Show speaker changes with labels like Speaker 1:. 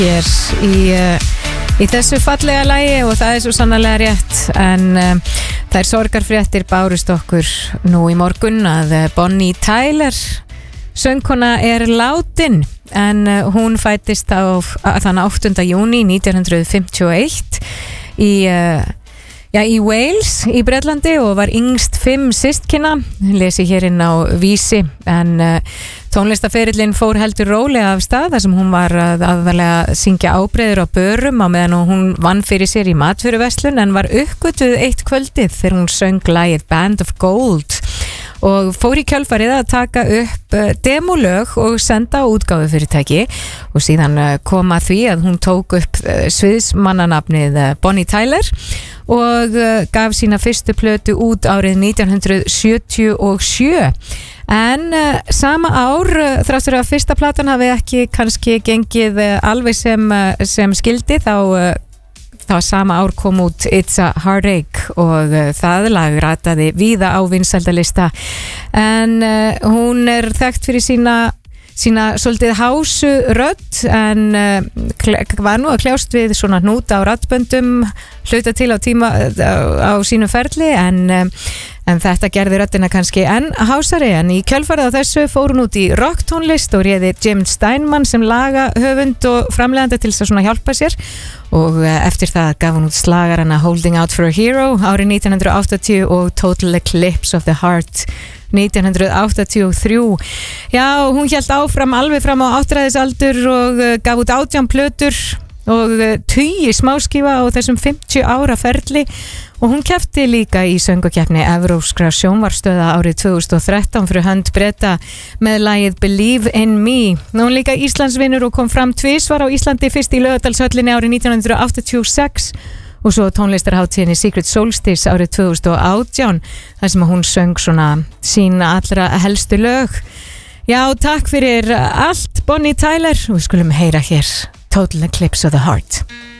Speaker 1: hér í þessu fallega lagi og það svo sannarlega rétt en þær sorgarfréttir bárust okkur nú í morgun að Bonnie Tyler söngkona látin en hún fæddist þann 8. júní 1951 í Wales í Bretlandi og var yngst 5 systkina, lesi hér inn á Vísi en tónlistaferillin fór heldur rólega af stað þar sem hún var aðalega syngja ábreiður á börum á meðan hún vann fyrir sér í matvöruverslun en var uppgötvuð eitt kvöldið þegar hún söng lagið Band of Gold og fór í kjölfarið að taka upp demolög og senda á útgáfufyrirtæki og síðan kom að því að hún tók upp sviðsmannanafnið Bonnie Tyler og gaf sína fyrstu plötu út árið 1977 en sama ár þráttur að fyrsta platan hafi ekki kannski gengið alveg sem skildi þá sama ár kom út It's a Heartache og það lag rataði víða á vinsældalista en hún þekkt fyrir sína svolítið hásu rödd en var nú að kljást við svona hnúta á raddböndum hluta til á sínum ferli en þetta gerði röddina kannski enn hásari en í kjölfarið á þessu fór hún út í rocktónlist og réði Jim Steinman sem lagahöfund og framleiðandi til þess að svona hjálpa sér og eftir það gaf hún út slagarana Holding Out for a Hero árið 1980 og Total Eclipse of the Heart 1983. Já, hún hélt áfram alveg fram á áttræðisaldur og gaf út 18 plötur og 10 smáskífa á þessum 50 ára ferli og hún keppti líka í söngvakeppni Evrópskra sjónvarpsstöða árið 2013 fyrir hönd Breta með lagið Believe in Me. Nú hún líka Íslandsvinur og kom fram tvisvar á Íslandi fyrst í Laugardalshöllinni árið 1986 og svo tónlistarhátíðinni Secret Solstice árið 2018 þar sem hún söng svona sína allra helstu lög. Já, takk fyrir allt Bonnie Tyler og við skulum heyra hér Total Eclipse of the Heart.